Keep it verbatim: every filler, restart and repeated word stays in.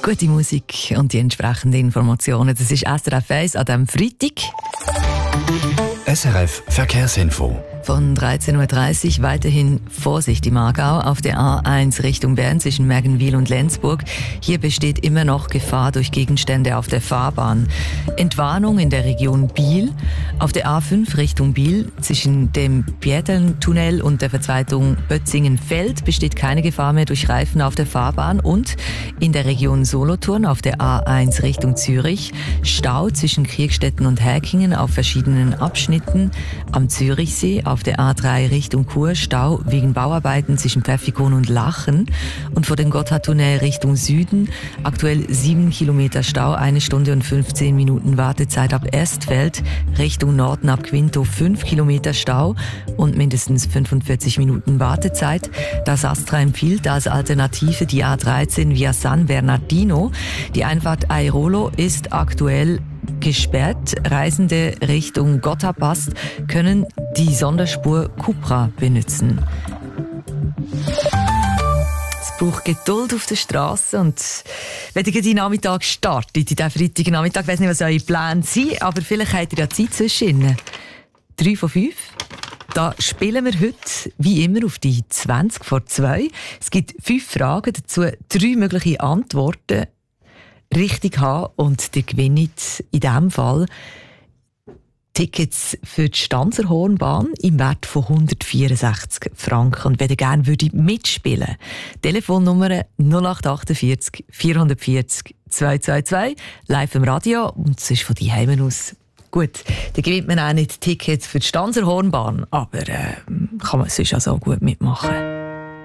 Gute Musik und die entsprechenden Informationen. Das ist S R F eins an diesem Freitag. S R F Verkehrsinfo. Von dreizehn Uhr dreißig weiterhin Vorsicht im Aargau auf der A eins Richtung Bern zwischen Mergenwil und Lenzburg. Hier besteht immer noch Gefahr durch Gegenstände auf der Fahrbahn. Entwarnung in der Region Biel. Auf der A fünf Richtung Biel zwischen dem Pieterntunnel und der Verzweigung Bötzingen-Feld besteht keine Gefahr mehr durch Reifen auf der Fahrbahn. Und in der Region Solothurn auf der A eins Richtung Zürich Stau zwischen Kriegstetten und Häkingen auf verschiedenen Abschnitten. Am Zürichsee auf der A drei Richtung Chur Stau wegen Bauarbeiten zwischen Pfäffikon und Lachen und vor dem Gotthardtunnel Richtung Süden aktuell sieben Kilometer Stau, eine Stunde und fünfzehn Minuten Wartezeit ab Erstfeld, Richtung Norden ab Quinto fünf Kilometer Stau und mindestens fünfundvierzig Minuten Wartezeit. Das Astra empfiehlt als Alternative die A dreizehn via San Bernardino. Die Einfahrt Airolo ist aktuell gesperrt. Reisende Richtung Gotthardpast können die Sonderspur Cupra benutzen. Es braucht Geduld auf der Straße und wenn ihr den Nachmittag startet, in diesem Freitagnachmittag, ich weiss nicht, was eure Pläne sind, aber vielleicht habt ihr ja Zeit zwischen drei von fünf. Da spielen wir heute, wie immer, auf die zwanzig vor zwei. Es gibt fünf Fragen, dazu drei mögliche Antworten richtig haben und ihr gewinnt in diesem Fall Tickets für die Stanzerhornbahn im Wert von hundertvierundsechzig Franken. Und wenn ihr gerne würdet mitspielen, Telefonnummer null acht achtundvierzig vierhundertvierzig zweihundertzweiundzwanzig, live im Radio und es ist von daheim aus. Gut, dann gewinnt man auch nicht Tickets für die Stanzerhornbahn, aber äh, kann man sonst auch so gut mitmachen.